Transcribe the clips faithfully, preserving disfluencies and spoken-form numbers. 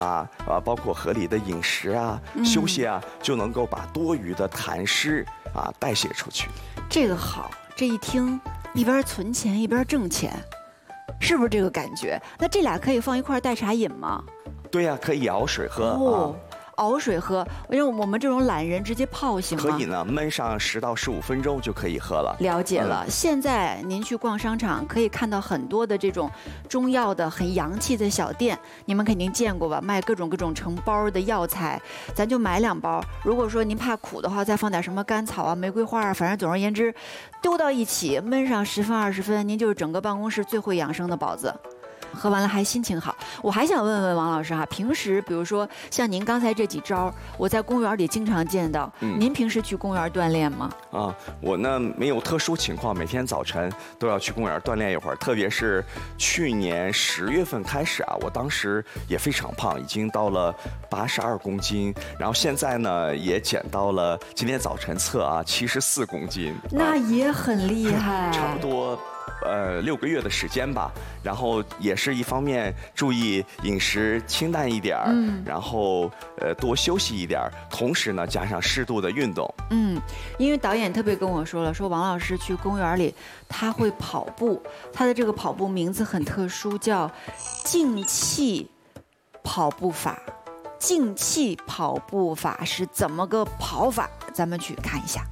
啊啊，包括合理的饮食啊、 嗯、 休息啊，就能够把多余的痰湿啊代谢出去。 这个好，这一听一边存钱一边挣钱，是不是这个感觉？那这俩可以放一块代茶饮吗？ 对呀、啊，可以熬水喝、 哦、 啊。 熬水喝，让我们这种懒人直接泡行吗？ 可以呢，焖上十到十五分钟就可以喝了。 了解了。嗯、现在您去逛商场，可以看到很多的这种中药的很洋气的小店，你们肯定见过吧？卖各种各种成包的药材，咱就买两包。如果说您怕苦的话，再放点什么甘草啊、玫瑰花啊，反正总而言之，丢到一起焖上十分二十分，您就是整个办公室最会养生的宝子。喝完了还心情好。我还想问问王老师哈，平时比如说像您刚才这几招，我在公园里经常见到。嗯、您平时去公园锻炼吗？ 啊，我呢没有特殊情况，每天早晨都要去公园锻炼一会儿。特别是去年十月份开始啊，我当时也非常胖，已经到了八十二公斤，然后现在呢也减到了，今天早晨测啊七十四公斤。 那也很厉害。 差不多。呃，六个月的时间吧，然后也是一方面注意饮食清淡一点儿，嗯，然后呃多休息一点儿，同时呢加上适度的运动。 嗯，因为导演特别跟我说了，说王老师去公园里他会跑步，他的这个跑步名字很特殊，叫静气跑步法。静气跑步法是怎么个跑法？咱们去看一下。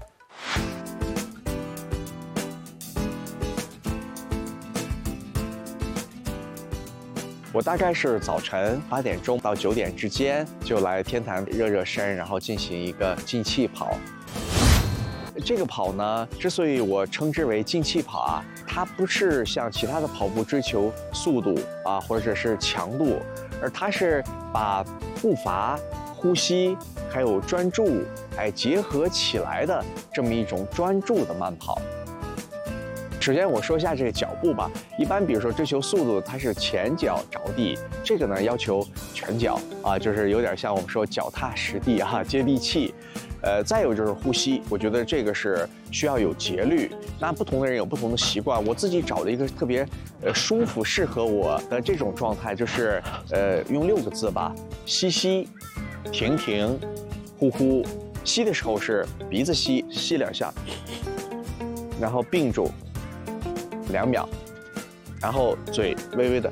我大概是早晨八点钟到九点之间就来天坛热热身，然后进行一个静气跑。这个跑呢，之所以我称之为静气跑啊，它不是像其他的跑步追求速度啊，或者是强度，而它是把步伐、呼吸还有专注哎结合起来的这么一种专注的慢跑。首先我说一下这个脚步吧，一般比如说追求速度，它是前脚着地，这个呢要求全脚啊，就是有点像我们说脚踏实地啊，接地气。呃，再有就是呼吸，我觉得这个是需要有节律。那不同的人有不同的习惯，我自己找了一个特别呃舒服、适合我的这种状态，就是呃用六个字吧：吸吸，停停，呼呼。吸的时候是鼻子吸，吸两下，然后并住。两秒，然后嘴微微的，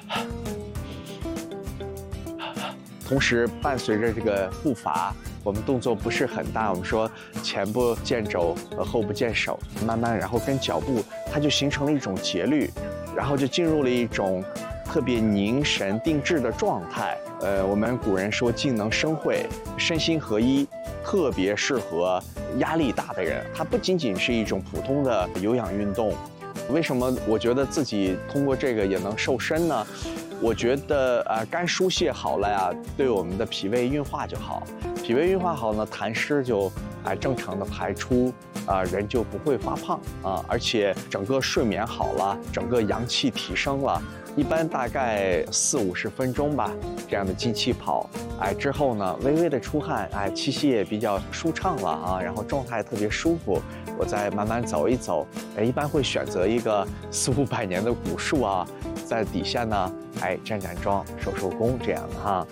同时伴随着这个步伐，我们动作不是很大，我们说前不见肘，后不见手，慢慢，然后跟脚步，它就形成了一种节律，然后就进入了一种特别凝神定志的状态。呃，我们古人说静能生慧，身心合一，特别适合压力大的人。它不仅仅是一种普通的有氧运动。为什么我觉得自己通过这个也能瘦身呢？我觉得啊、呃，肝疏泄好了呀，对我们的脾胃运化就好，脾胃运化好呢，痰湿就啊、呃、正常的排出啊、呃，人就不会发胖啊，而且整个睡眠好了，整个阳气提升了。一般大概四五十分钟吧，这样的静气跑，哎，之后呢，微微的出汗，哎，气息也比较舒畅了啊，然后状态特别舒服，我再慢慢走一走，哎，一般会选择一个四五百年的古树啊，在底下呢，哎，站站桩、收收功这样的哈。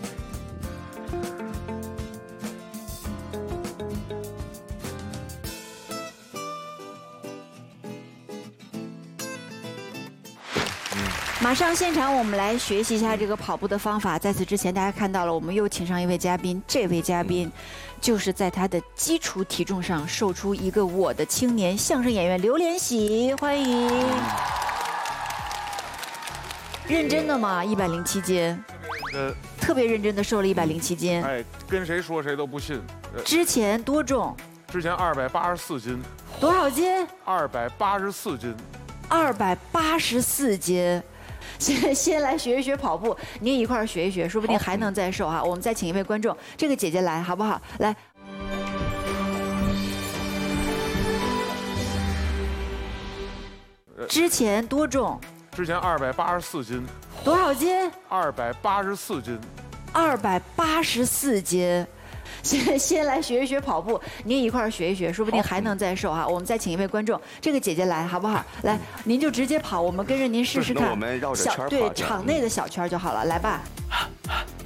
马上现场我们来学习一下这个跑步的方法。在此之前，大家看到了，我们又请上一位嘉宾，这位嘉宾就是在他的基础体重上瘦出一个我的青年相声演员刘连喜，欢迎。认真的吗？一百零七斤，呃，特别认真的瘦了一百零七斤。 哎，跟谁说谁都不信。 呃、之前多重？ 之前二百八十四斤。 多少斤？ 二百八十四斤。 二百八十四斤。先先来学一学跑步，您也一块儿学一学，说不定还能再瘦哈。我们再请一位观众，这个姐姐来好不好？来。之前多重？ 之前二百八十四斤。 多少斤？ 二百八十四斤。 二百八十四斤。先先来学一学跑步，您也一块儿学一学，说不定还能再瘦哈。我们再请一位观众，这个姐姐来好不好？来，您就直接跑，我们跟着您试试看。 我们绕着圈跑。 对，场内的小圈就好了，来吧。